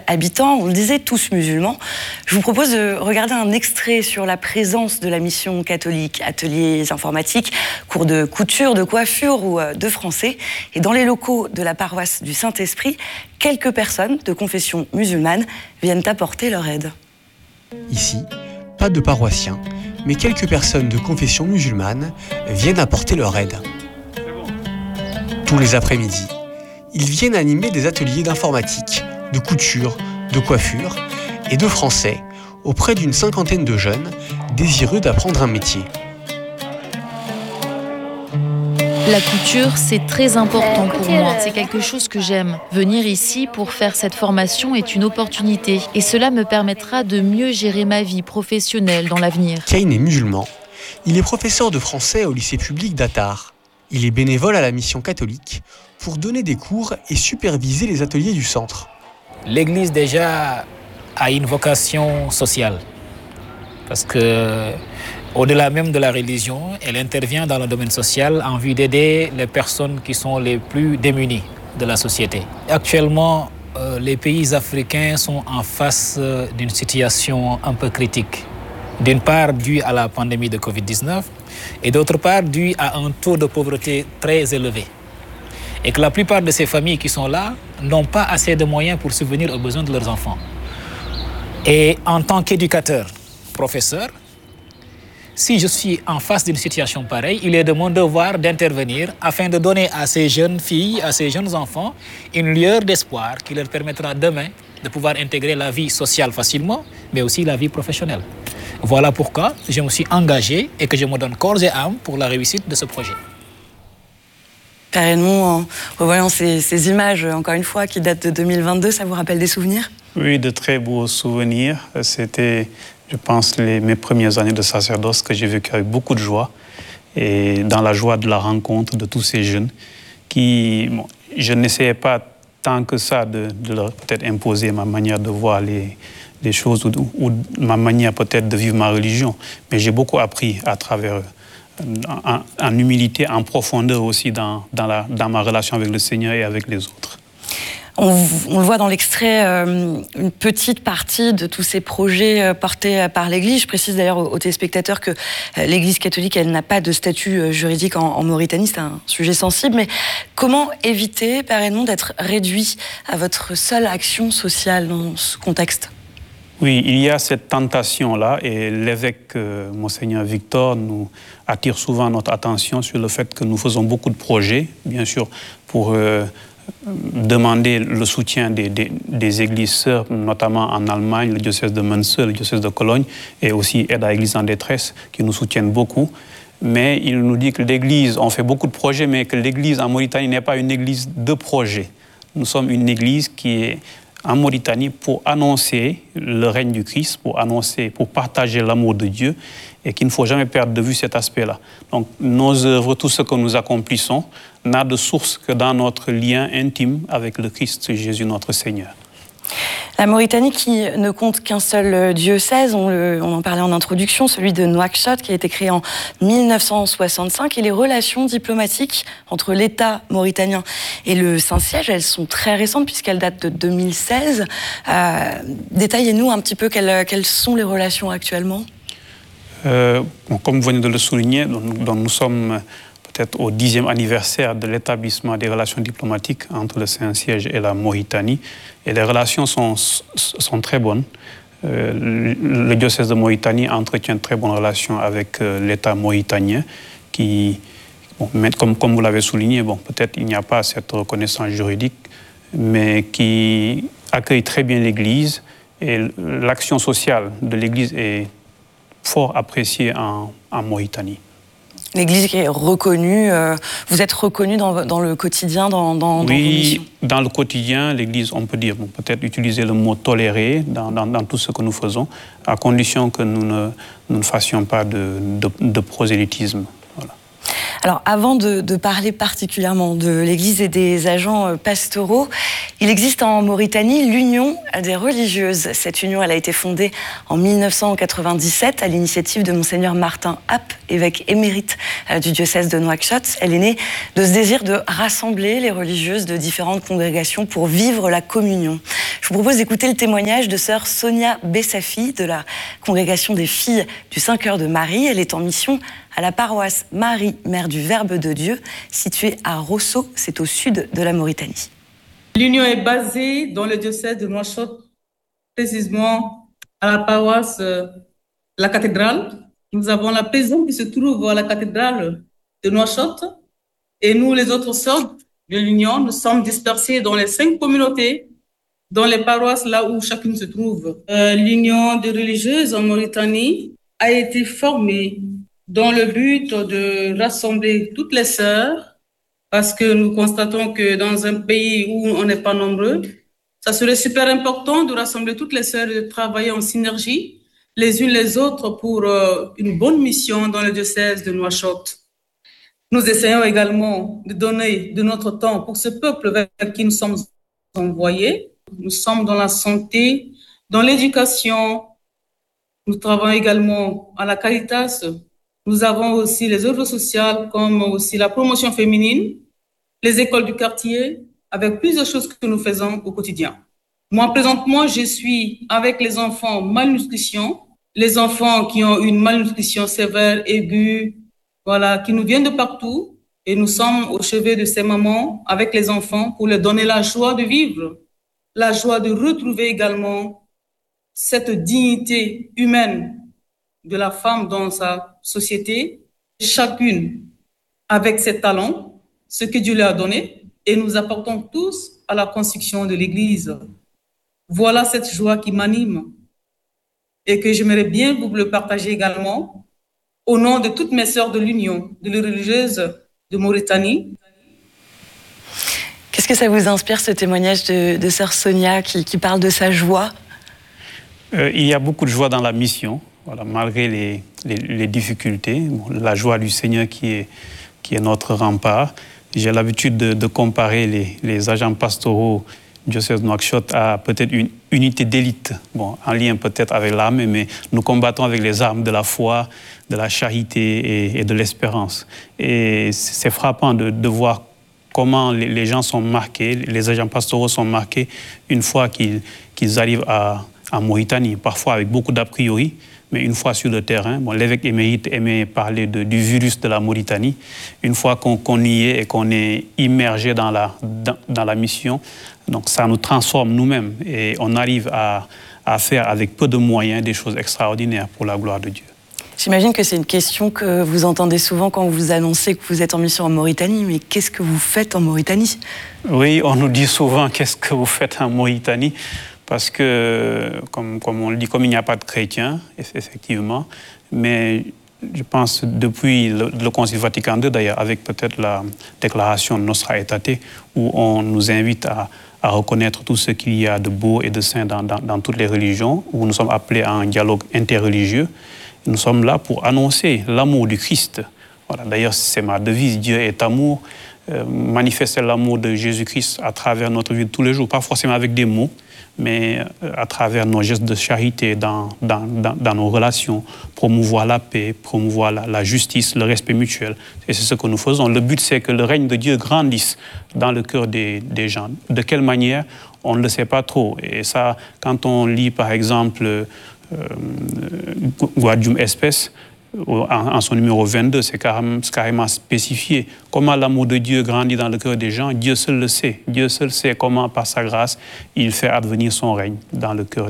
habitants, on le disait, tous musulmans. Je vous propose de regarder un extrait sur la présence de la mission catholique, ateliers informatiques, cours de couture, de coiffure ou de français. Et dans les locaux de la paroisse du Saint-Esprit, quelques personnes de confession musulmane viennent apporter leur aide. Ici, pas de paroissiens, mais quelques personnes de confession musulmane viennent apporter leur aide. Tous les après-midi, ils viennent animer des ateliers d'informatique, de couture, de coiffure et de français auprès d'une cinquantaine de jeunes désireux d'apprendre un métier. La couture, c'est très important pour moi. C'est quelque chose que j'aime. Venir ici pour faire cette formation est une opportunité. Et cela me permettra de mieux gérer ma vie professionnelle dans l'avenir. Kane est musulman. Il est professeur de français au lycée public d'Attar. Il est bénévole à la mission catholique pour donner des cours et superviser les ateliers du centre. L'Église déjà a une vocation sociale. Parce que au-delà même de la religion, elle intervient dans le domaine social en vue d'aider les personnes qui sont les plus démunies de la société. Actuellement, les pays africains sont en face d'une situation un peu critique. D'une part, due à la pandémie de Covid-19 et d'autre part, due à un taux de pauvreté très élevé. Et que la plupart de ces familles qui sont là n'ont pas assez de moyens pour subvenir aux besoins de leurs enfants. Et en tant qu'éducateur, professeur, si je suis en face d'une situation pareille, il est de mon devoir d'intervenir afin de donner à ces jeunes filles, à ces jeunes enfants, une lueur d'espoir qui leur permettra demain de pouvoir intégrer la vie sociale facilement, mais aussi la vie professionnelle. Voilà pourquoi je me suis engagé et que je me donne corps et âme pour la réussite de ce projet. Père Edmond, en revoyant ces images, encore une fois, qui datent de 2022, ça vous rappelle des souvenirs? Oui, de très beaux souvenirs. C'était, je pense, mes premières années de sacerdoce que j'ai vécu avec beaucoup de joie et dans la joie de la rencontre de tous ces jeunes qui, bon, je n'essayais pas tant que ça de leur peut-être imposer ma manière de voir les choses ou ma manière peut-être de vivre ma religion, mais j'ai beaucoup appris à travers eux. En humilité, en profondeur aussi dans ma relation avec le Seigneur et avec les autres. On le voit dans l'extrait, une petite partie de tous ces projets portés par l'Église. Je précise d'ailleurs aux téléspectateurs que l'Église catholique, elle n'a pas de statut juridique en Mauritanie. C'est un sujet sensible. Mais comment éviter, Père Edmond, d'être réduit à votre seule action sociale dans ce contexte ? Oui, il y a cette tentation-là et l'évêque Monseigneur Victor nous attire souvent notre attention sur le fait que nous faisons beaucoup de projets, bien sûr, pour demander le soutien des églises sœurs, notamment en Allemagne, le diocèse de Münster, le diocèse de Cologne, et aussi Aide à l'Église en détresse, qui nous soutiennent beaucoup. Mais il nous dit que l'Église, on fait beaucoup de projets, mais que l'Église en Mauritanie n'est pas une église de projets. Nous sommes une église qui est en Mauritanie pour annoncer le règne du Christ, pour partager l'amour de Dieu et qu'il ne faut jamais perdre de vue cet aspect-là. Donc nos œuvres, tout ce que nous accomplissons, n'a de source que dans notre lien intime avec le Christ Jésus notre Seigneur. La Mauritanie qui ne compte qu'un seul diocèse, on en parlait en introduction, celui de Nouakchott qui a été créé en 1965 et les relations diplomatiques entre l'État mauritanien et le Saint-Siège, elles sont très récentes puisqu'elles datent de 2016. Détaillez-nous un petit peu quelles sont les relations actuellement. Comme vous venez de le souligner, nous sommes peut-être au 10e anniversaire de l'établissement des relations diplomatiques entre le Saint-Siège et la Mauritanie. Et les relations sont très bonnes. Le diocèse de Mauritanie entretient de très bonnes relations avec l'État mauritanien qui, bon, comme vous l'avez souligné, bon, peut-être il n'y a pas cette reconnaissance juridique, mais qui accueille très bien l'Église. Et l'action sociale de l'Église est fort appréciée en Mauritanie. L'Église qui est reconnue, vous êtes reconnu dans le quotidien, dans vos missions? Oui, dans le quotidien, l'Église, on peut dire, bon, peut-être utiliser le mot tolérer dans tout ce que nous faisons, à condition que nous ne fassions pas de prosélytisme. Voilà. Alors, avant de parler particulièrement de l'Église et des agents pastoraux, il existe en Mauritanie l'Union des religieuses. Cette union, elle a été fondée en 1997 à l'initiative de Monseigneur Martin App, évêque émérite du diocèse de Nouakchott. Elle est née de ce désir de rassembler les religieuses de différentes congrégations pour vivre la communion. Je vous propose d'écouter le témoignage de sœur Sonia Bessafi de la congrégation des filles du Saint-Cœur de Marie. Elle est en mission à la paroisse Marie, Mère du Verbe de Dieu, située à Rosso, c'est au sud de la Mauritanie. L'union est basée dans le diocèse de Nouakchott, précisément à la paroisse la cathédrale. Nous avons la maison qui se trouve à la cathédrale de Nouakchott. Et nous, les autres sœurs de l'union, nous sommes dispersés dans les 5 communautés, dans les paroisses là où chacune se trouve. L'union des religieuses en Mauritanie a été formée dans le but de rassembler toutes les sœurs, parce que nous constatons que dans un pays où on n'est pas nombreux, ça serait super important de rassembler toutes les sœurs et de travailler en synergie les unes les autres pour une bonne mission dans le diocèse de Nouakchott. Nous essayons également de donner de notre temps pour ce peuple vers qui nous sommes envoyés. Nous sommes dans la santé, dans l'éducation. Nous travaillons également à la Caritas. Nous avons aussi les œuvres sociales comme aussi la promotion féminine, les écoles du quartier, avec plusieurs choses que nous faisons au quotidien. Moi, présentement, je suis avec les enfants malnutrition, les enfants qui ont une malnutrition sévère, aiguë, voilà, qui nous viennent de partout. Et nous sommes au chevet de ces mamans avec les enfants pour leur donner la joie de vivre, la joie de retrouver également cette dignité humaine de la femme dans sa société, chacune avec ses talents, ce que Dieu lui a donné, et nous apportons tous à la construction de l'Église. Voilà cette joie qui m'anime et que j'aimerais bien vous le partager également au nom de toutes mes sœurs de l'Union, de les religieuses de Mauritanie. Qu'est-ce que ça vous inspire, ce témoignage de sœur Sonia qui parle de sa joie? Il y a beaucoup de joie dans la mission, voilà, malgré les difficultés. Bon, la joie du Seigneur qui est notre rempart. J'ai l'habitude de comparer les agents pastoraux du diocèse de Nouakchott à peut-être une unité d'élite, bon, en lien peut-être avec l'armée, mais nous combattons avec les armes de la foi, de la charité et de l'espérance. Et c'est frappant de voir comment les gens sont marqués, les agents pastoraux sont marqués une fois qu'ils arrivent en Mauritanie, parfois avec beaucoup d'a priori, mais une fois sur le terrain. Bon, l'évêque émérite aimait parler du virus de la Mauritanie. Une fois qu'on y est et qu'on est immergé dans la mission, donc ça nous transforme nous-mêmes et on arrive à faire avec peu de moyens des choses extraordinaires pour la gloire de Dieu. J'imagine que c'est une question que vous entendez souvent quand vous annoncez que vous êtes en mission en Mauritanie, mais qu'est-ce que vous faites en Mauritanie? Oui, on nous dit souvent qu'est-ce que vous faites en Mauritanie, parce que, comme on le dit, comme il n'y a pas de chrétiens, effectivement, mais je pense depuis le Concile Vatican II, d'ailleurs, avec peut-être la déclaration Nostra Aetate, où on nous invite à reconnaître tout ce qu'il y a de beau et de saint dans toutes les religions, où nous sommes appelés à un dialogue interreligieux. Nous sommes là pour annoncer l'amour du Christ. Voilà, d'ailleurs, c'est ma devise, Dieu est amour. Manifester l'amour de Jésus-Christ à travers notre vie de tous les jours, pas forcément avec des mots, mais à travers nos gestes de charité dans nos relations, promouvoir la paix, promouvoir la justice, le respect mutuel. Et c'est ce que nous faisons. Le but, c'est que le règne de Dieu grandisse dans le cœur des gens. De quelle manière? On ne le sait pas trop. Et ça, quand on lit, par exemple, Gaudium et Spes, en son numéro 22, c'est carrément spécifié. Comment l'amour de Dieu grandit dans le cœur des gens, Dieu seul le sait. Dieu seul sait comment, par sa grâce, il fait advenir son règne dans le cœur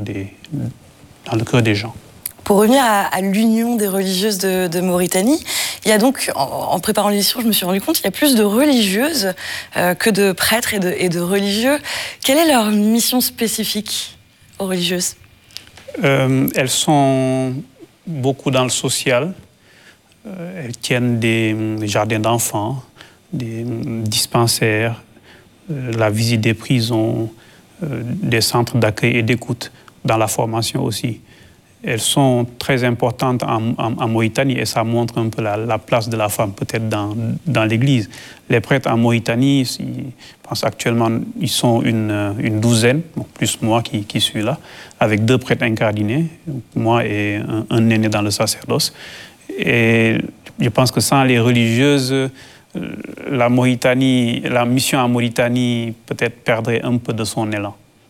des gens. Pour revenir à l'union des religieuses de Mauritanie, il y a donc, en préparant l'émission, je me suis rendu compte qu'il y a plus de religieuses que de prêtres et de religieux. Quelle est leur mission spécifique aux religieuses? Elles sont beaucoup dans le social. Elles tiennent des jardins d'enfants, des dispensaires, la visite des prisons, des centres d'accueil et d'écoute, dans la formation aussi. elles sont très importantes en Mauritanie et ça montre un peu la place de la femme peut-être dans l'Église. Les prêtres en Mauritanie, je pense actuellement, ils sont une douzaine, plus moi qui suis là, avec 2 prêtres incardinés, moi et un aîné dans le sacerdoce. Et je pense que sans les religieuses, la mission en Mauritanie peut-être perdrait un peu de son élan.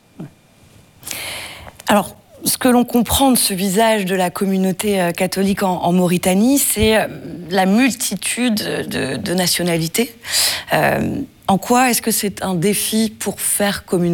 Alors, ce que l'on comprend de ce visage de la communauté catholique en Mauritanie, c'est la multitude de nationalités. En quoi est-ce que c'est un défi pour faire communauté ?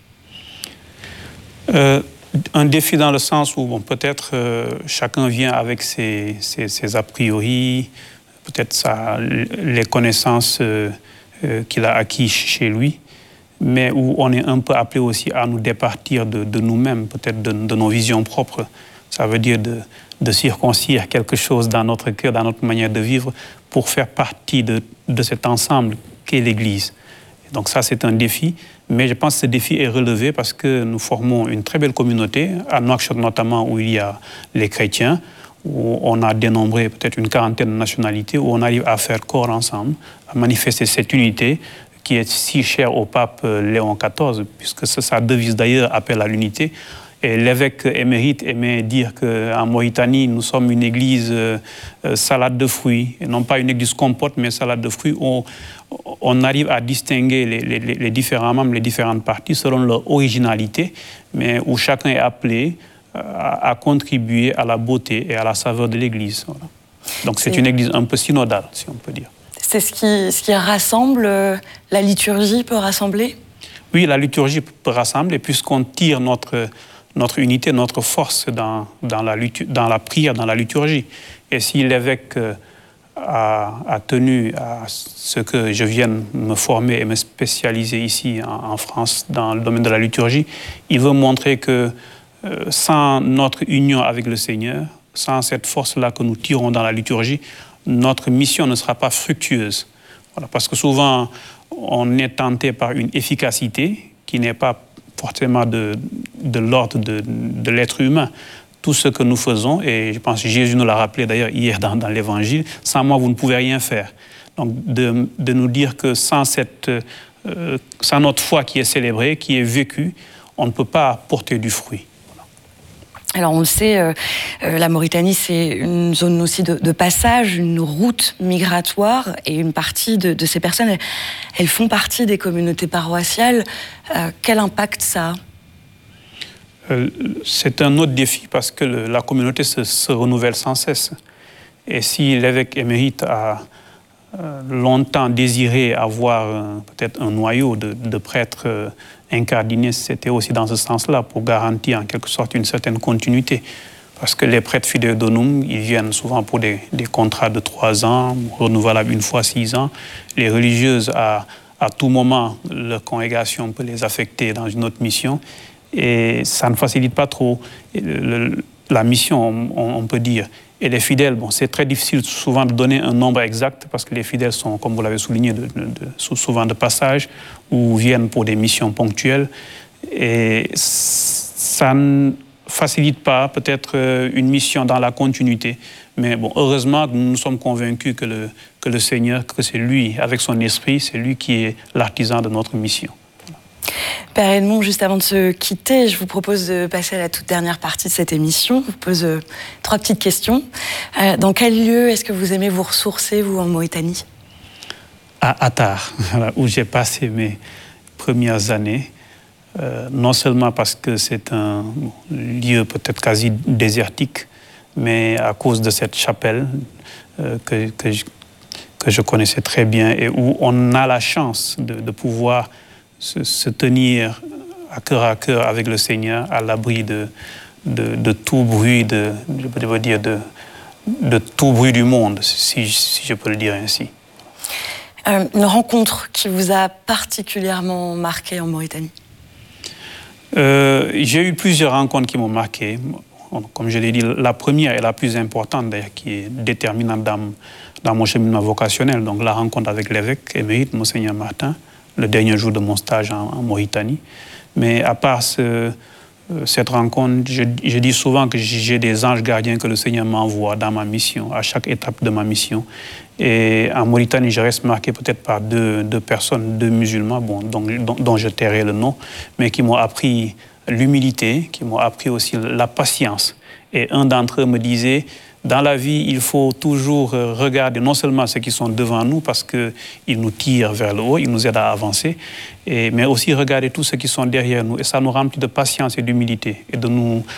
Un défi dans le sens où peut-être chacun vient avec ses a priori, peut-être les connaissances qu'il a acquises chez lui, mais où on est un peu appelé aussi à nous départir de nous-mêmes, peut-être de nos visions propres. Ça veut dire de circoncire quelque chose dans notre cœur, dans notre manière de vivre, pour faire partie de cet ensemble qu'est l'Église. Donc ça, c'est un défi, mais je pense que ce défi est relevé parce que nous formons une très belle communauté, à Nouakchott notamment, où il y a les chrétiens, où on a dénombré peut-être une 40aine de nationalités, où on arrive à faire corps ensemble, à manifester cette unité qui est si chère au pape Léon XIV, puisque sa devise d'ailleurs appelle à l'unité. Et l'évêque émérite aimait dire qu'en Mauritanie, nous sommes une église salade de fruits, et non pas une église compote, mais salade de fruits, où on arrive à distinguer les différents membres, les différentes parties selon leur originalité, mais où chacun est appelé à contribuer à la beauté et à la saveur de l'église. Voilà. Donc c'est une église un peu synodale, si on peut dire. C'est ce qui rassemble, la liturgie peut rassembler ? Oui, la liturgie peut rassembler, puisqu'on tire notre unité, notre force dans la prière, dans la liturgie. Et si l'évêque a tenu à ce que je vienne me former et me spécialiser ici en France dans le domaine de la liturgie, il veut montrer que sans notre union avec le Seigneur, sans cette force-là que nous tirons dans la liturgie, notre mission ne sera pas fructueuse. Voilà, parce que souvent, on est tenté par une efficacité qui n'est pas forcément de l'ordre de l'être humain. Tout ce que nous faisons, et je pense que Jésus nous l'a rappelé d'ailleurs hier dans l'Évangile, sans moi, vous ne pouvez rien faire. Donc, de nous dire que sans notre foi qui est célébrée, qui est vécue, on ne peut pas porter du fruit. Alors on le sait, la Mauritanie c'est une zone aussi de passage, une route migratoire, et une partie de ces personnes, elles font partie des communautés paroissiales. Quel impact ça a ? C'est un autre défi parce que la communauté se renouvelle sans cesse. Et si l'évêque émérite a longtemps désiré avoir peut-être un noyau de prêtres incardinés, c'était aussi dans ce sens-là, pour garantir en quelque sorte une certaine continuité. Parce que les prêtres fidèles d'Onum, ils viennent souvent pour des contrats de 3 ans, renouvelables une fois 6 ans. Les religieuses, à tout moment, leur congrégation peut les affecter dans une autre mission. Et ça ne facilite pas trop la mission, on peut dire. Et les fidèles, c'est très difficile souvent de donner un nombre exact parce que les fidèles sont, comme vous l'avez souligné, souvent de passage ou viennent pour des missions ponctuelles. Et ça ne facilite pas peut-être une mission dans la continuité. Mais heureusement, nous sommes convaincus que le Seigneur, que c'est lui, avec son esprit, c'est lui qui est l'artisan de notre mission. Père Edmond, juste avant de se quitter, je vous propose de passer à la toute dernière partie de cette émission. Je vous pose 3 petites questions. Dans quel lieu est-ce que vous aimez vous ressourcer, vous, en Mauritanie ? À Attar, où j'ai passé mes premières années. Non seulement parce que c'est un lieu peut-être quasi désertique, mais à cause de cette chapelle que je connaissais très bien et où on a la chance de pouvoir se tenir à cœur avec le Seigneur, à l'abri de tout bruit, de tout bruit du monde, si je peux le dire ainsi. Une rencontre qui vous a particulièrement marqué en Mauritanie ? J'ai eu plusieurs rencontres qui m'ont marqué. Comme je l'ai dit, la première et la plus importante, d'ailleurs, qui est déterminante dans mon cheminement vocationnel, donc la rencontre avec l'évêque émérite, Monseigneur Martin, le dernier jour de mon stage en Mauritanie. Mais à part cette rencontre, je dis souvent que j'ai des anges gardiens que le Seigneur m'envoie dans ma mission, à chaque étape de ma mission. Et en Mauritanie, je reste marqué peut-être par deux personnes, deux musulmans, dont je tairai le nom, mais qui m'ont appris l'humilité, qui m'ont appris aussi la patience. Et un d'entre eux me disait, dans la vie, il faut toujours regarder non seulement ceux qui sont devant nous parce qu'ils nous tirent vers le haut, ils nous aident à avancer, mais aussi regarder tous ceux qui sont derrière nous. Et ça nous remplit de patience et d'humilité et de nous